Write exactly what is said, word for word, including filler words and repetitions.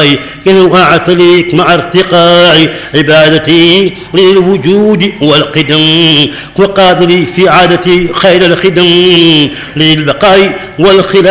البقاء كذو أعتليك مع ارتقاء عبادتي للوجود والقدم وقادري في عادتي خير الخدم للبقاء والخلاف